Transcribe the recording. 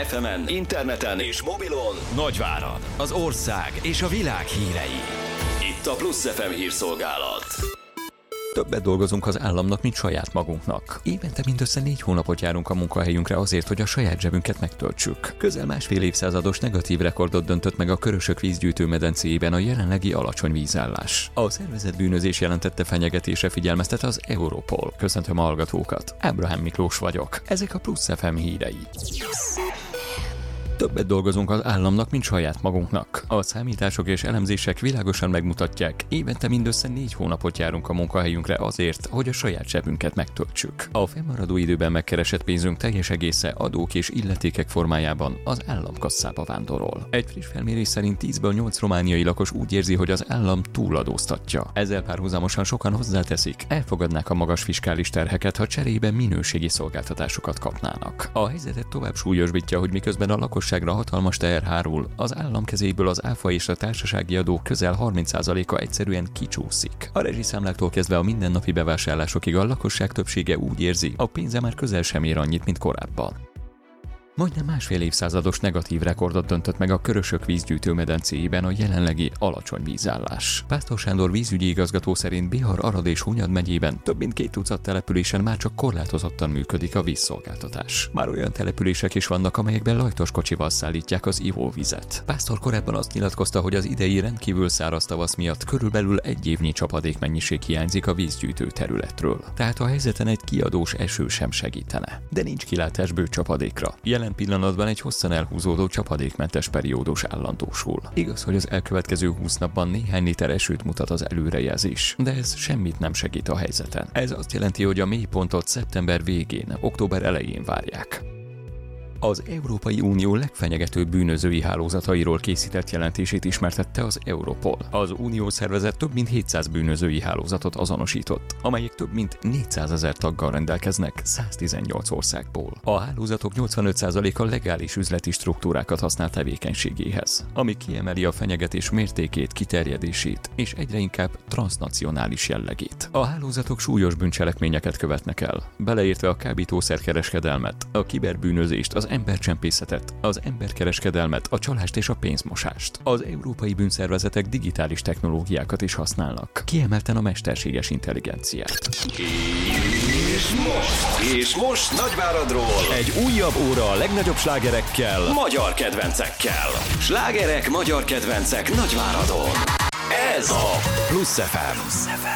FM-en, interneten és mobilon Nagyvárad, az ország és a világ hírei. Itt a Plusz FM hírszolgálat. Többet dolgozunk az államnak, mint saját magunknak. Évente mindössze 4 hónapot járunk a munkahelyünkre azért, hogy a saját zsebünket megtöltsük. Közel másfél évszázados negatív rekordot döntött meg a Körösök vízgyűjtő medencéjében a jelenlegi alacsony vízállás. A szervezett bűnözés jelentette fenyegetésre figyelmeztet az Europol. Köszöntöm a hallgatókat. Ábrahám Miklós vagyok. Ezek a Plusz FM hírei. Többet dolgozunk az államnak, mint saját magunknak. A számítások és elemzések világosan megmutatják, évente mindössze 4 hónapot járunk a munkahelyünkre azért, hogy a saját zsebünket megtöltsük. A fennmaradó időben megkeresett pénzünk teljes egésze adók és illetékek formájában az államkasszába vándorol. Egy friss felmérés szerint 10-ből 8 romániai lakos úgy érzi, hogy az állam túladóztatja. Ezzel párhuzamosan sokan hozzáteszik, elfogadnák a magas fiskális terheket, ha cserébe minőségi szolgáltatásokat kapnának. A helyzetet tovább súlyosbítja, hogy miközben a lakosságra hatalmas teher hárul, az állam kezéből az áfa és a társasági adó közel 30%-a egyszerűen kicsúszik. A rezsiszámláktól kezdve a mindennapi bevásárlásokig a lakosság többsége úgy érzi, a pénze már közel sem ér annyit, mint korábban. Majdnem másfél évszázados negatív rekordot döntött meg a Körösök vízgyűjtő medencéjében a jelenlegi alacsony vízállás. Pásztor Sándor vízügyi igazgató szerint Bihar, Arad és Hunyad megyében több mint 2 tucat településen már csak korlátozottan működik a vízszolgáltatás. Már olyan települések is vannak, amelyekben lajtos kocsival szállítják az ivóvizet. Pásztor korábban azt nyilatkozta, hogy az idei rendkívül száraz tavasz miatt körülbelül 1 évnyi csapadékmennyiség hiányzik a vízgyűjtő területről. Tehát a helyzeten egy kiadós eső sem segítene. De nincs kilátás bő csapadékra. Jelen pillanatban egy hosszan elhúzódó csapadékmentes periódus állandósul. Igaz, hogy az elkövetkező 20 napban néhány liter esőt mutat az előrejelzés, de ez semmit nem segít a helyzeten. Ez azt jelenti, hogy a mélypontot szeptember végén, október elején várják. Az Európai Unió legfenyegetőbb bűnözői hálózatairól készített jelentését ismertette az Europol. Az unió szervezet több mint 700 bűnözői hálózatot azonosított, amelyek több mint 400 000 taggal rendelkeznek 118 országból. A hálózatok 85%-a legális üzleti struktúrákat használ tevékenységéhez, ami kiemeli a fenyegetés mértékét, kiterjedését és egyre inkább transznacionális jellegét. A hálózatok súlyos bűncselekményeket követnek el, beleértve a kábítószerkereskedelmet, a kiberbűnözést, az embercsempészetet, az emberkereskedelmet, a csalást és a pénzmosást. Az európai bűnszervezetek digitális technológiákat is használnak, kiemelten a mesterséges intelligenciát. És most Nagyváradról egy újabb óra a legnagyobb slágerekkel, magyar kedvencekkel. Slágerek, magyar kedvencek Nagyváradon. Ez a Plusz FM.